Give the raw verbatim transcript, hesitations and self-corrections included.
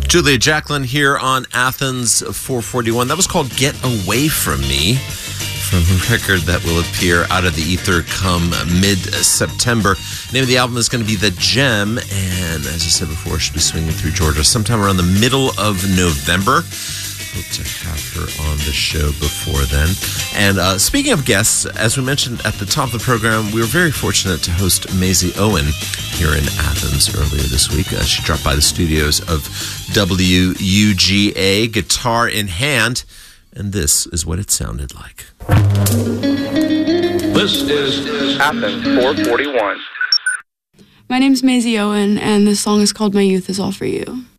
Julia Jacklin here on Athens four forty-one. That was called Get Away From Me, from a record that will appear out of the ether come mid-September. The name of the album is going to be The Gem, and as I said before, she'll be swinging through Georgia sometime around the middle of November. Hope to have her on the show before then. And uh, speaking of guests, as we mentioned at the top of the program, we were very fortunate to host Maisie Owen here in Athens earlier this week. Uh, she dropped by the studios of W U G A, guitar in hand, and this is what it sounded like. This is Athens four forty-one. My name's Maisie Owen, and this song is called My Youth Is All For You.